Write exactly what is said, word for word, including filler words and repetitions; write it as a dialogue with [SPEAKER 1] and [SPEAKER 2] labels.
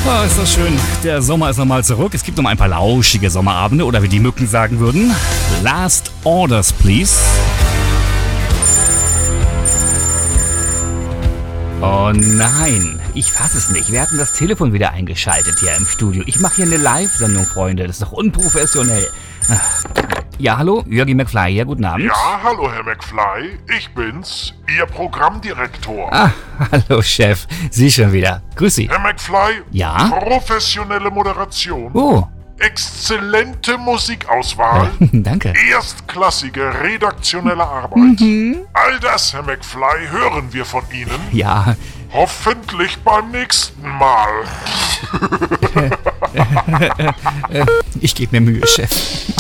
[SPEAKER 1] Oh, ist das schön. Der Sommer ist nochmal zurück. Es gibt noch ein paar lauschige Sommerabende oder wie die Mücken sagen würden. Last Orders, please. Oh nein, ich fasse es nicht. Wir hatten das Telefon wieder eingeschaltet hier im Studio. Ich mache hier eine Live-Sendung, Freunde. Das ist doch unprofessionell. Ja, hallo, Jürgen McFly hier, guten Abend.
[SPEAKER 2] Ja, hallo, Herr McFly. Ich bin's, Ihr Programmdirektor.
[SPEAKER 1] Ah, hallo, Chef. Sie schon wieder. Grüß Sie.
[SPEAKER 2] Herr McFly?
[SPEAKER 1] Ja?
[SPEAKER 2] Professionelle Moderation.
[SPEAKER 1] Oh.
[SPEAKER 2] Exzellente Musikauswahl.
[SPEAKER 1] Danke.
[SPEAKER 2] Erstklassige redaktionelle Arbeit.
[SPEAKER 1] Mhm.
[SPEAKER 2] All das, Herr McFly, hören wir von Ihnen.
[SPEAKER 1] Ja.
[SPEAKER 2] Hoffentlich beim nächsten Mal.
[SPEAKER 1] Ich gebe mir Mühe, Chef.